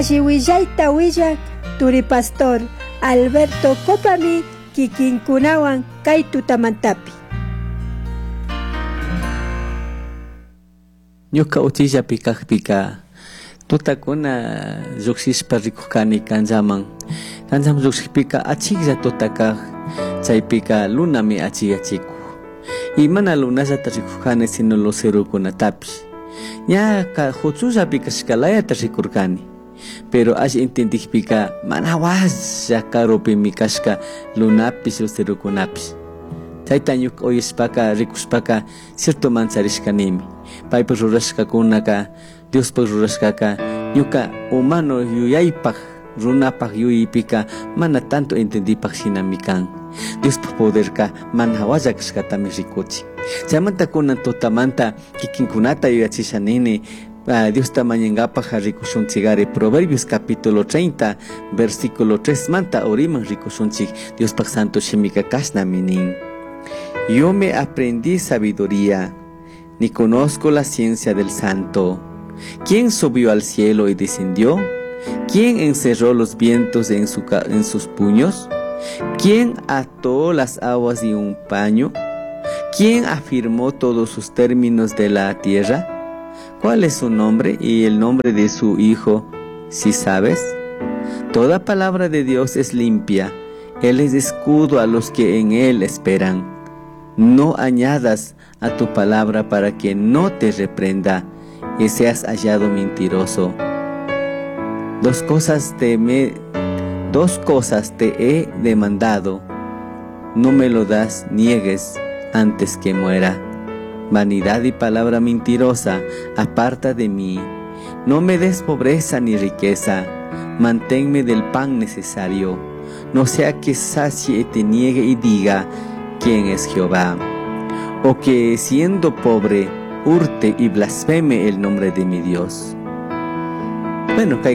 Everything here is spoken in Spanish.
Willayta willak Turi Pastor Alberto Copami kikinkunawan kay tutamantapi. Ñuka utillapi kaqpika tutakuna lluqsishpa rikuqkani kanllaman lluqsishpika achiklla tutakaq chaypika lunami achiyachiku y mana lunallata rikuqkani sino lucerukunatapish ña huchullapi kashkalayata rikurkani pero alli entendikpika mana walla karupimi kashka lunapish lucerukunapish chayta ñuka uyashpaka rikushpaka cierto mancharishkanimi paypa rurashkakunaka Diospa rurashkaka ñuka humano yuyaypaq runapaq yuyaypika mana tanto entendipaq shinami kan Diospa poderka mana walla kashkatami rikuchin chaymanta kunan tutamanta kikinkunata yuyachishanini Diosta mañankapaq rikushunchikari Proverbios capítulo 30 versículo 3 manta uriman rikushunchik Diospaq santo shimika kashnami nin yo me aprendí sabiduría ni conozco la ciencia del santo. ¿Quién subió al cielo y descendió? ¿Quién encerró los vientos en sus puños? ¿Quién ató las aguas en un paño? ¿Quién afirmó todos sus términos de la tierra? ¿Cuál es su nombre y el nombre de su hijo, si sabes? Toda palabra de Dios es limpia. Él es escudo a los que en él esperan. No añadas a tu palabra para que no te reprenda y seas hallado mentiroso. Dos cosas te he demandado. No me lo das, niegues antes que muera. Vanidad y palabra mentirosa, aparta de mí. No me des pobreza ni riqueza. Manténme del pan necesario. No sea que sacie y te niegue y diga ¿quién es Jehová? O que siendo pobre hurte y blasfeme el nombre de mi Dios. Bueno,